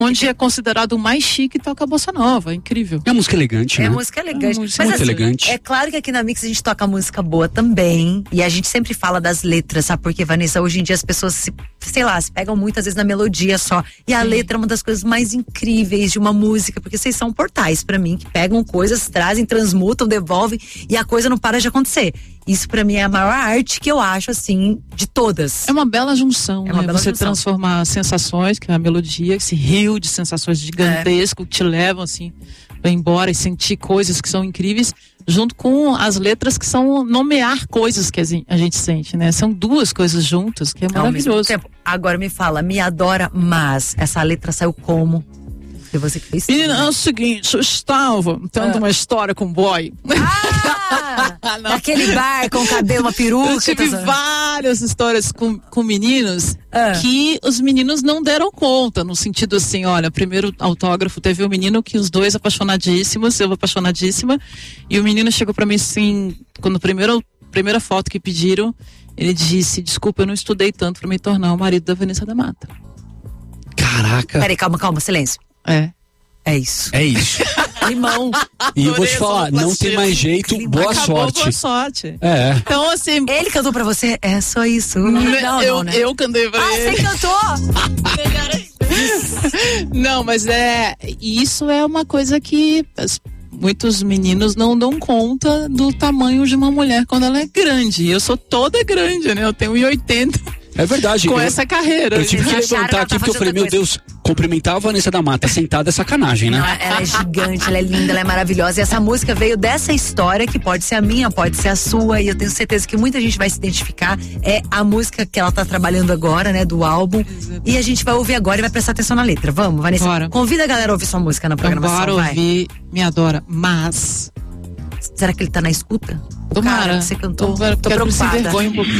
onde é considerado o mais chique, toca a bossa nova, incrível. É música elegante, né? É música elegante. Mas muito elegante. É claro que aqui na Mix a gente toca música boa também, e a gente sempre fala das letras, sabe? Porque, Vanessa, hoje em dia as pessoas se pegam muitas vezes na melodia só, e a letra é uma das coisas mais incríveis de uma música, porque vocês são portais pra mim, que pegam coisas, trazem, transmutam, devolvem, e a coisa não para de acontecer. Isso pra mim é a maior arte que eu acho, assim, de todas. É uma bela junção, né? Bela Você junção. transformar sensações, que é a melodia, esse rio de sensações gigantesco que te levam, assim, pra ir embora e sentir coisas que são incríveis, junto com as letras que são nomear coisas que a gente sente, né? São duas coisas juntas, que é maravilhoso. Agora me fala, me adora, mas essa letra saiu como? Foi você que fez? Menina, é o seguinte, eu estava tendo uma história com um boy. Naquele bar com cabelo, uma peruca. Eu tive várias histórias com meninos que os meninos não deram conta, no sentido assim, olha, primeiro autógrafo teve um menino que os dois apaixonadíssimos, eu apaixonadíssima, e o menino chegou pra mim assim, quando a primeira foto que pediram, ele disse, desculpa, eu não estudei tanto pra me tornar o marido da Vanessa da Mata. Caraca. Peraí, calma, silêncio. É isso. É isso. Limão. E eu vou te falar, não tem mais jeito, boa sorte. Boa sorte. É. Então, assim. Ele cantou pra você? É só isso. Não, né? Eu cantei pra ele. Você cantou? Não, mas isso é uma coisa que muitos meninos não dão conta do tamanho de uma mulher quando ela é grande. Eu sou toda grande, né? Eu tenho 1,80. É verdade. Com essa carreira. Eu tive que levantar aqui porque eu falei, meu Deus, cumprimentar a Vanessa da Mata sentada é sacanagem, né? Não, ela é gigante, ela é linda, ela é maravilhosa. E essa música veio dessa história, que pode ser a minha, pode ser a sua, e eu tenho certeza que muita gente vai se identificar. É a música que ela tá trabalhando agora, né, do álbum. E a gente vai ouvir agora e vai prestar atenção na letra. Vamos, Vanessa? Bora. Convida a galera a ouvir sua música na programação. Bora ouvir, me adora, mas... Será que ele tá na escuta? Tomara. Cara, você cantou. Tô preocupada. Vergonha um pouquinho.